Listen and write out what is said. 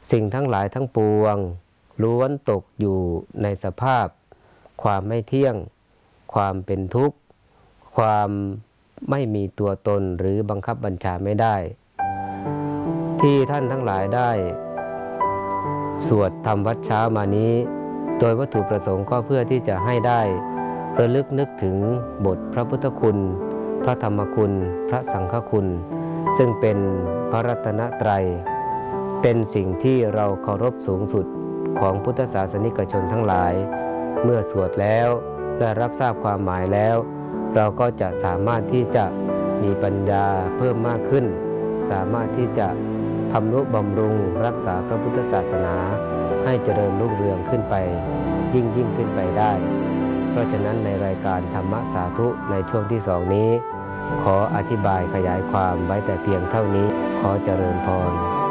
สิ่งทั้งหลายทั้งปวงล้วนตกอยู่ในสภาพความไม่เที่ยงความเป็นทุกข์ความไม่มีตัวตนหรือบังคับบัญชาไม่ได้ที่ท่านทั้งหลายได้สวดทำวัดเช้ามานี้โดยวัตถุประสงค์ก็เพื่อที่จะให้ได้ระลึกนึกถึงบทพระพุทธคุณพระธรรมคุณพระสังฆคุณซึ่งเป็นพระรัตนตรัยเป็นสิ่งที่เราเคารพสูงสุดของพุทธศาสนิกชนทั้งหลายเมื่อสวดแล้วและรับทราบความหมายแล้วเราก็จะสามารถที่จะมีปัญญาเพิ่มมากขึ้นสามารถที่จะทำนุบำรุงรักษาพระพุทธศาสนาให้เจริญรุ่งเรืองขึ้นไปยิ่งขึ้นไปได้เพราะฉะนั้นในรายการธรรมสาธุในช่วงที่2นี้ขออธิบายขยายความไว้แต่เพียงเท่านี้ขอเจริญพร